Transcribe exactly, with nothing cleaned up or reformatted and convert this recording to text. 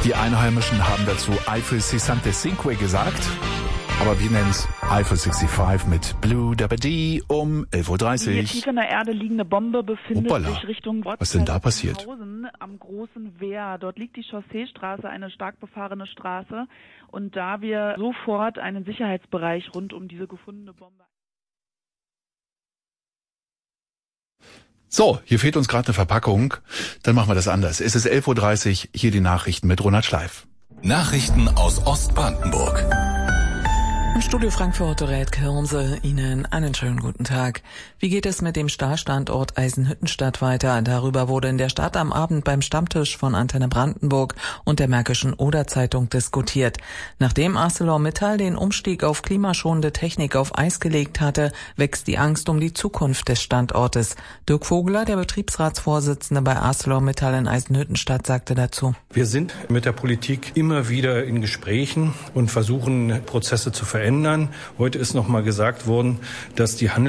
Die Einheimischen haben dazu Eiffel sessantacinque gesagt. Aber wir nennen es Eiffel fünfundsechzig mit Blue Dabba-Dee um elf Uhr dreißig. Die tief in der Erde liegende Bombe befindet Hoppala. sich Richtung Was ist denn da passiert? Am Großen Wehr. Dort liegt die Chausseestraße, eine stark befahrene Straße. Und da wir sofort einen Sicherheitsbereich rund um diese gefundene Bombe... So, hier fehlt uns gerade eine Verpackung. Dann machen wir das anders. Es ist elf Uhr dreißig, hier die Nachrichten mit Ronald Schleif. Nachrichten aus Ostbrandenburg. Im Studio Frankfurt rät Kirmse Ihnen einen schönen guten Tag. Wie geht es mit dem Stahlstandort Eisenhüttenstadt weiter? Darüber wurde in der Stadt am Abend beim Stammtisch von Antenne Brandenburg und der Märkischen Oder-Zeitung diskutiert. Nachdem ArcelorMittal den Umstieg auf klimaschonende Technik auf Eis gelegt hatte, wächst die Angst um die Zukunft des Standortes. Dirk Vogeler, der Betriebsratsvorsitzende bei ArcelorMittal in Eisenhüttenstadt, sagte dazu: Wir sind mit der Politik immer wieder in Gesprächen und versuchen, Prozesse zu verändern. Heute ist noch mal gesagt worden, dass die Handels